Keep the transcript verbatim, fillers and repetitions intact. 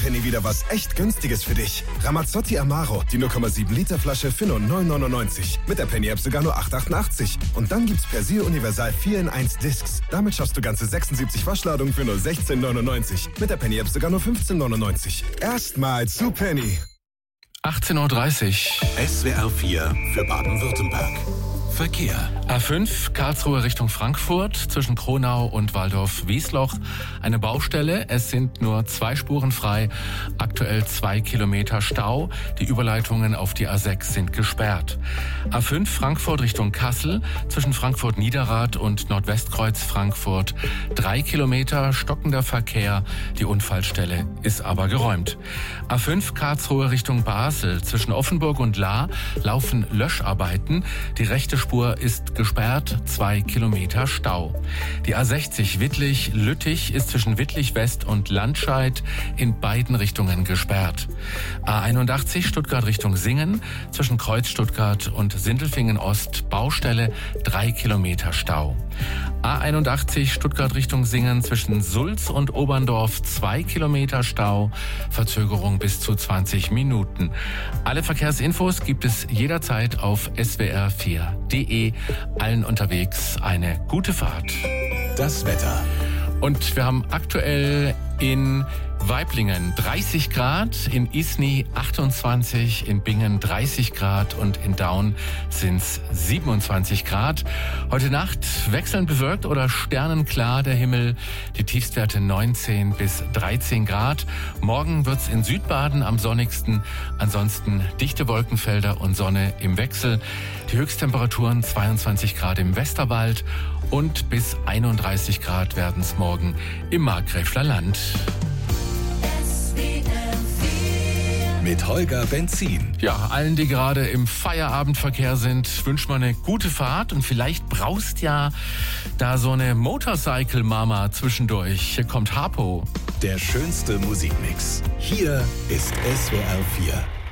Penny wieder was echt Günstiges für dich. Ramazzotti Amaro, die null Komma sieben Liter Flasche für nur neun neunundneunzig. Mit der Penny-App sogar nur acht achtundachtzig. Und dann gibt's Persil Universal vier in eins Discs. Damit schaffst du ganze sechsundsiebzig Waschladungen für nur sechzehn neunundneunzig. Mit der Penny-App sogar nur fünfzehn neunundneunzig. Erstmal zu Penny. achtzehn Uhr dreißig. S W R vier für Baden-Württemberg. Verkehr. A fünf, Karlsruhe Richtung Frankfurt, zwischen Kronau und Waldorf-Wiesloch. Eine Baustelle, es sind nur zwei Spuren frei, aktuell zwei Kilometer Stau. Die Überleitungen auf die A sechs sind gesperrt. A fünf, Frankfurt Richtung Kassel, zwischen Frankfurt-Niederrad und Nordwestkreuz Frankfurt. Drei Kilometer stockender Verkehr, die Unfallstelle ist aber geräumt. A fünf, Karlsruhe Richtung Basel, zwischen Offenburg und Lahr laufen Löscharbeiten. Die rechte Spur ist gesperrt, zwei Kilometer Stau. Die A sechzig Wittlich-Lüttich ist zwischen Wittlich West und Landscheid in beiden Richtungen gesperrt. A einundachtzig Stuttgart Richtung Singen, zwischen Kreuz Stuttgart und Sindelfingen Ost Baustelle, drei Kilometer Stau. A einundachtzig Stuttgart Richtung Singen, zwischen Sulz und Oberndorf, zwei Kilometer Stau, Verzögerung bis zu zwanzig Minuten. Alle Verkehrsinfos gibt es jederzeit auf S W R vier punkt de. Allen unterwegs eine gute Fahrt. Das Wetter. Und wir haben aktuell in Waiblingen dreißig Grad, in Isny achtundzwanzig, in Bingen dreißig Grad und in Daun sind's siebenundzwanzig Grad. Heute Nacht wechselnd bewölkt oder sternenklar der Himmel, die Tiefstwerte neunzehn bis dreizehn Grad. Morgen wird's in Südbaden am sonnigsten, ansonsten dichte Wolkenfelder und Sonne im Wechsel. Die Höchsttemperaturen zweiundzwanzig Grad im Westerwald und bis einunddreißig Grad werden's morgen im Markgräfler Land. Mit Holger Benzin. Ja, allen, die gerade im Feierabendverkehr sind, wünscht man eine gute Fahrt und vielleicht braust ja da so eine Motorcycle-Mama zwischendurch. Hier kommt Harpo. Der schönste Musikmix. Hier ist S W R vier.